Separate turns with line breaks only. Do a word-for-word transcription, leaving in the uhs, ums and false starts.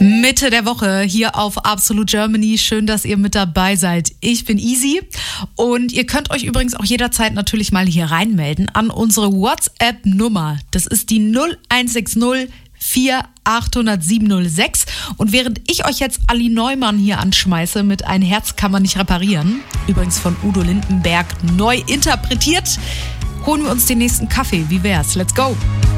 Mitte der Woche hier auf Absolute Germany. Schön, dass ihr mit dabei seid. Ich bin Easy und ihr könnt euch übrigens auch jederzeit natürlich mal hier reinmelden an unsere WhatsApp-Nummer. Das ist die null eins sechs null vier acht null null sieben null sechs. Und während ich euch jetzt Ali Neumann hier anschmeiße mit Ein Herz kann man nicht reparieren, übrigens von Udo Lindenberg neu interpretiert, holen wir uns den nächsten Kaffee. Wie wär's? Let's go!